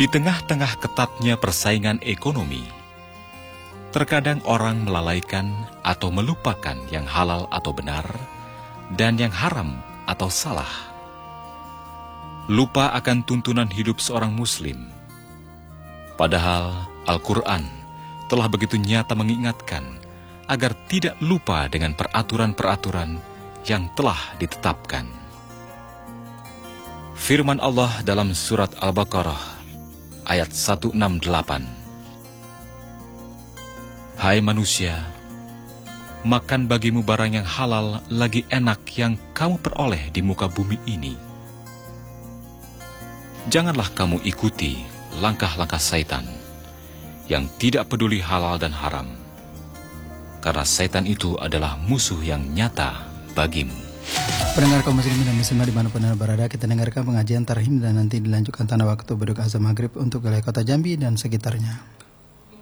Di tengah-tengah ketatnya persaingan ekonomi, terkadang orang melalaikan atau melupakan yang halal atau benar dan yang haram atau salah. Lupa akan tuntunan hidup seorang muslim. Padahal Al-Quran telah begitu nyata mengingatkan agar tidak lupa dengan peraturan-peraturan yang telah ditetapkan. Firman Allah dalam surat Al-Baqarah ayat 168. Hai manusia, makan bagimu barang yang halal lagi enak yang kamu peroleh di muka bumi ini. Janganlah kamu ikuti langkah-langkah Saitan yang tidak peduli halal dan haram, karena Saitan itu adalah musuh yang nyata bagimu. Pendengar kaum muslimin dan muslimah dimanapun Anda berada, kita dengarkan pengajian tarhim dan nanti dilanjutkan tanda waktu berdoa azan maghrib untuk wilayah kota Jambi dan sekitarnya.